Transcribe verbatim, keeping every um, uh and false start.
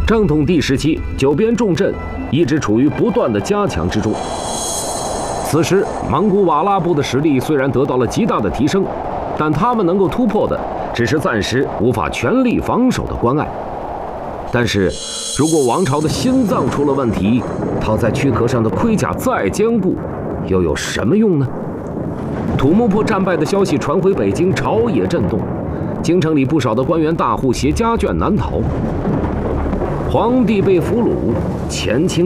正统帝时期，九边重镇一直处于不断的加强之中。此时，蒙古瓦剌部的实力虽然得到了极大的提升，但他们能够突破的只是暂时无法全力防守的关隘。但是，如果王朝的心脏出了问题，套在躯壳上的盔甲再坚固，又有什么用呢？土木堡战败的消息传回北京，朝野震动，京城里不少的官员大户携家眷南逃。皇帝被俘虏，前清